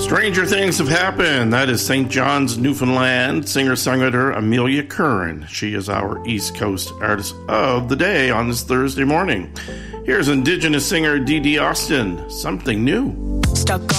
Stranger things have happened. That is St. John's, Newfoundland singer-songwriter Amelia Curran. She is our East Coast Artist of the Day on this Thursday morning. Here's Indigenous singer Dee Dee Austin, Something New. Stuck